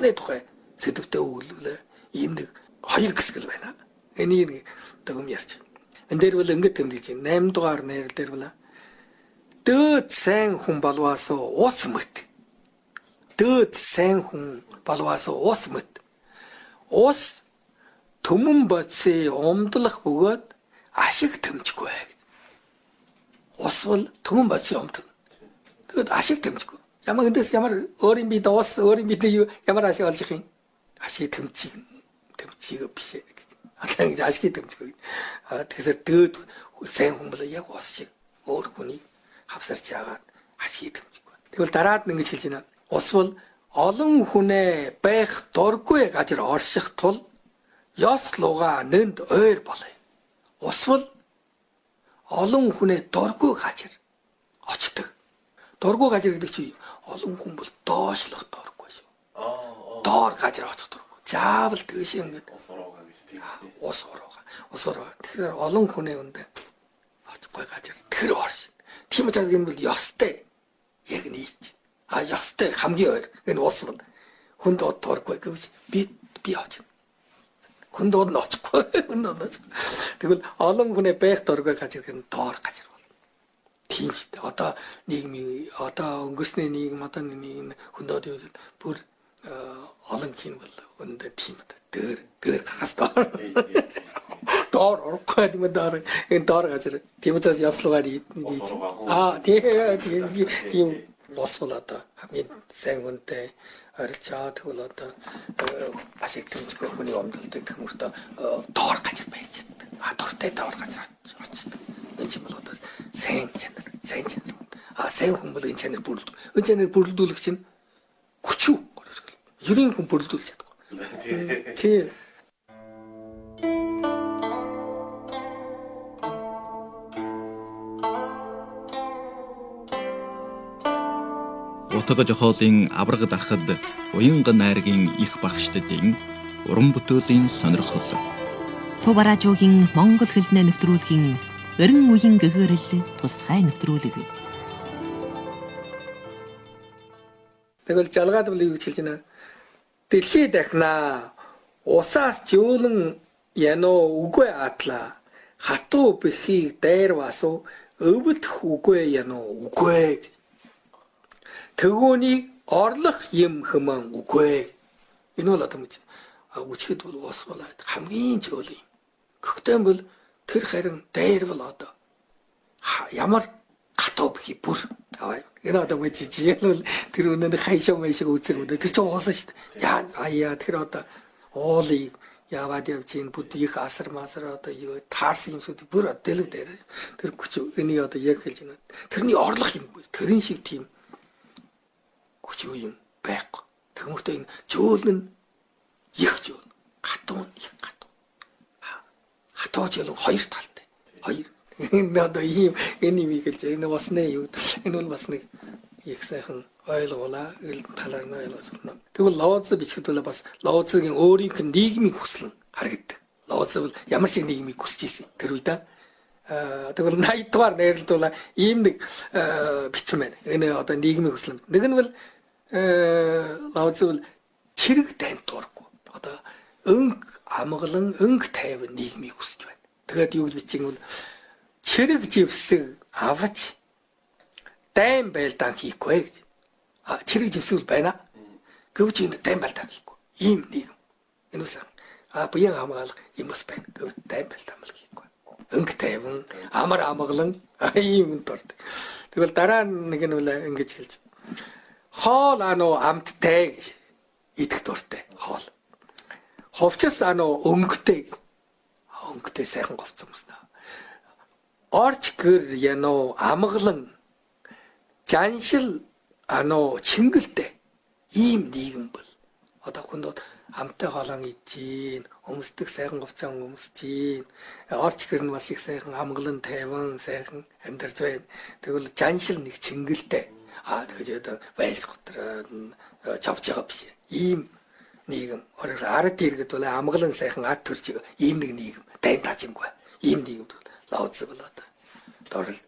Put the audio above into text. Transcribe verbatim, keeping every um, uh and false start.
усны тухай сэдвтэй өгүүлээ. Ийм нэг хоёр хэсэг л байна. Энийг дагум ярьж. Энэ дээр бол ингэж тэмдэглэж байна. eight дугаар найрал дээр бол дөөд сайн хүн болваасаа ус мэт. Дөөд сайн хүн болваасаа ус мэт. Ус төмөн боцыг умдлах бөгөөд ашиг тэмжгүй. Ус бол төмөн боцыг умдна. Тэгэд ашиг тэмжгүй. Ямар эндээс ямар өөрийн бие ус өөрийн бие ямар ашиг олж их юм? Ашиг тэмцгийг тэмцгийг биш гэж. Одоо ингэж ашиг тэмцгүй. А тэгэхээр дөөд сайн хүн бол яг ус шиг өөр хүний хавсарч яагаад ашиг тэмцгүй. Тэгвэл дараад нь ингэж хэлж байна. Ус бол олон хүнээ байх дургүй газар орших тул ёс луга нэнд ойр болъё. Ус бол олон хүнээ дургүй газар очдог. Дургүй газар гэдэг чинь олон хүн бол доошлох дургүй шүү. Доор газар очих дургүй. Заавал дээш ингэж ус уруугаа гэж тийм. Ус уруугаа. Ус уруугаа. Тэгэхээр олон хүнээ өндөө очихгүй газар тэр орш. Тийм учраас энэ бол ёстой. Яг нийт. А ёстой хамгийн ойр. Энэ ус бол хүнд дургүй гэж би би очих. Хүнд дууд ноцгүй. Хүнд ноцгүй. Тэгвэл олон хүнээ байх дургүй газар гэн доор газар бол. Тийм шүү дээ. Одоо нийгмийн одоо өнгөрсний нийгэм одоо нэг хүндод үед бүр олон хин бол өндөө тийм үү. Дээр дээр гахаас доор. Доор орохгүй юм доор энэ доор газар. Тийм учраас яслуугаар аа тийм тийм бос бол одоо хамгийн сайн хүнтэй орилцоо тэгвэл одоо ашиг тэмцгүй хүний өмдөлдөг хүмүүстээ доор газар байж чаддаг. А дуртай доор газар очдог. Энэ ч юм бол одоо сайн чанар, сайн чанар. А сайн хүн бол энэ чанар бүрэлдэх. Энэ чанар бүрэлдүүлэх чинь хүчүү. Ерийн хүн бүрэлдүүлж чадахгүй. Тийм. Утга жохоолын авраг дарахад уянга найргийн их багштдын уран бүтээлийн сонирхол. Тувара жуугийн монгол хэлнээ нэвтрүүлгийн эрен үеийн гэгэрэл тусгай нэвтрүүлэг. Тэгвэл жалгаад бол юу гэж хэлж байна? Дэлхий дахна усаас жөөлөн яноо үгүй атла хатуу бихийг дайр васуу өвдөх үгүй яноо үгүй. Төгөөний орлох юм хэмээн үгүй. Энэ бол одоо мэд. А үчихэд бол ус болоод хамгийн чөөл юм. Гэхдээ бол тэр харин дайр бол одоо ямар хатуу бихий бүр аваа. Энэ одоо мэд чи бол тэр үнэндээ хайшаа майшиг үзэр үү. Тэр чинь уусан шүү дээ. Яа аяа тэр одоо уулыг яваад явж ийн бүд их асар масар одоо юу таарсан юмсууд бүр дэлгэв дээр. Тэр хүч энийг одоо яг хэлж байна. Тэрний орлох юм. Тэрэн шиг тийм хүч юм байхгүй. Тэгмөртөө энэ жөөл нь их жөөл. Хатуу их хатуу. Хатуу жөөл хоёр талтай. Хоёр. Энэ одоо ийм энэ юм хэлж энэ басны юу. Энэ бол бас нэг их сайхан ойлгуулаа. Ил талаар нь ойлгуулна. Тэгвэл Лаоцзы бичгэд бол бас Лаоцзгийн өөрийнх нь нийгмийг хүслэн харагддаг. Лаоцзы бол ямар шиг нийгмийг хүсэж ийсэн тэр үед аа тэгвэл eighty дугаар найралд бол ийм нэг бичсэн байна. Энэ одоо нийгмийн хүслэн. Нэг нь бол Лаоцзы бол чирэг дайнд дурггүй. Одоо өнг амгалан өнг тайван нийгмийг хүсэж байна. Тэгээд юу гэж бичсэн бол чирэг живсэг авч дайм байлдаан хийхгүй гэж. А чирэг живсэг байна. Гэвч энэ дайм байлдаан хийхгүй. Ийм нийгэм. Энэ үсэн. А буян хамгаалах юм бас байна. Гэвч дайм байлдаан хийхгүй. Өнг тайван амар амгалан ийм дурд. Тэгвэл дараа нэг нь бол ингэж хэлж. Хоол ануу амттай гэж идэх дуртай. Хоол. Ховчс ануу өнгөтэй. Өнгөтэй сайхан говцсон юмснаа. Орч гэр януу амгалан жаншил ануу чингэлтэй. Ийм нийгэм бол одоо хүнд амтай хоолон идэж, өмсдөг сайхан говцсон өмсөж, орч гэр нь бас их сайхан амгалан тайван сайхан амьдарч байна. Тэгвэл жаншил нэг чингэлтэй. А тэгэхээр одоо байлж готроо чавж байгаа биш. Ийм нийгэм. Өөрөөр ард иргэд бол амгалан сайхан ад төрж ийм нэг нийгэм. Дайн таажингүй. Ийм нийгэмд Лаоцзы бол одоо дорл